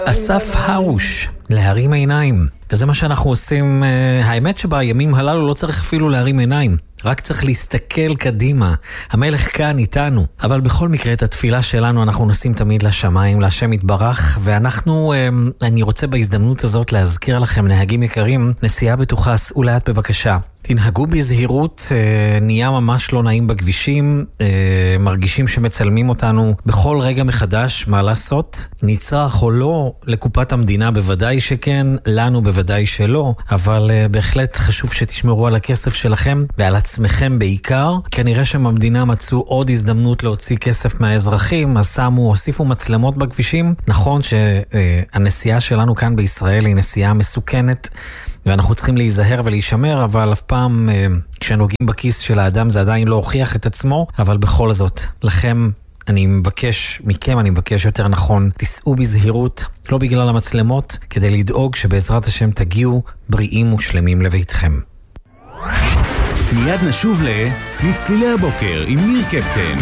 אסף הרוש, להרים עיניים. וזה מה שאנחנו עושים. האמת שבימים הללו לא צריך אפילו להרים עיניים, רק צריך להסתכל קדימה. המלך כאן איתנו. אבל בכל מקרה את התפילה שלנו אנחנו נשים תמיד לשמיים, להשם יתברך. ואנחנו, אני רוצה בהזדמנות הזאת להזכיר לכם, נהגים יקרים, נסיעה בטוחה, סעו לאט בבקשה. תנהגו בזהירות, נהיה ממש לא נעים בכבישים, מרגישים שמצלמים אותנו בכל רגע מחדש, מה לעשות? נצטרך או לא, לקופת המדינה בוודאי שכן, לנו בוודאי שלא, אבל בהחלט חשוב שתשמרו על הכסף שלכם ועל עצמכם בעיקר. כנראה שהמדינה מצאו עוד הזדמנות להוציא כסף מהאזרחים, אז הוסיפו מצלמות בכבישים. נכון שהנסיעה שלנו כאן בישראל היא נסיעה מסוכנת, ואנחנו צריכים להיזהר ולהישמר, אבל אף פעם כשנוגעים בכיס של האדם זה עדיין לא הוכיח את עצמו. אבל בכל זאת, לכם אני מבקש יותר נכון, תיסעו בזהירות, לא בגלל המצלמות, כדי לדאוג שבעזרת השם תגיעו בריאים ושלמים לביתכם. מיד נשוב לצלילי הבוקר עם ניר קפטן.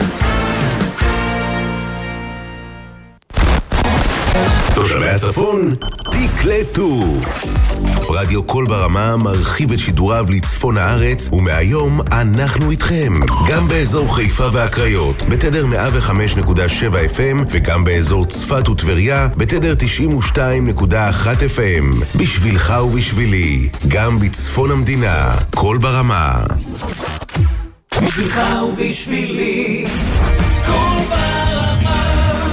תושבי הצפון, תקלטו. רדיו קול ברמה מרחיב את שידוריו לצפון הארץ, ומהיום אנחנו איתכם. גם באזור חיפה והקריות, בתדר 105.7 FM, וגם באזור צפת וטבריה, בתדר 92.1 FM. בשבילך ובשבילי, גם בצפון המדינה, קול ברמה. בשבילך ובשבילי, קול ברמה.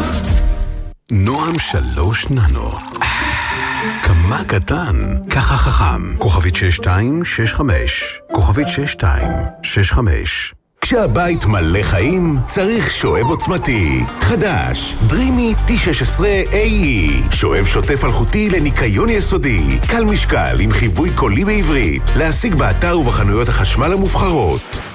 נועם 3 ננו. כמה קטן, ככה חכם. כוכבית 6265. כוכבית 6265. כשהבית מלא חיים, צריך שואב עוצמתי. חדש, דרימי T16AE. שואב שוטף אלחוטי לניקיון יסודי. קל משקל עם חיווי קולי בעברית. להשיג באתר ובחנויות החשמל המובחרות.